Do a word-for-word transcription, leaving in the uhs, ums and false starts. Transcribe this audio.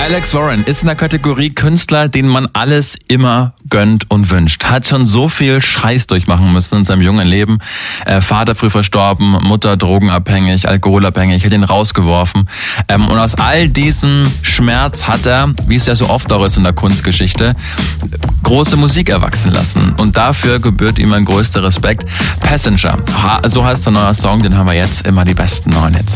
Alex Warren ist in der Kategorie Künstler, denen man alles immer gönnt und wünscht. Hat schon so viel Scheiß durchmachen müssen in seinem jungen Leben. Äh, Vater früh verstorben, Mutter drogenabhängig, alkoholabhängig, hat ihn rausgeworfen. Ähm, und aus all diesem Schmerz hat er, wie es ja so oft auch ist in der Kunstgeschichte, große Musik erwachsen lassen. Und dafür gebührt ihm ein größter Respekt. Passenger, ha, so heißt der neue Song, den haben wir jetzt, immer die besten neuen Hits.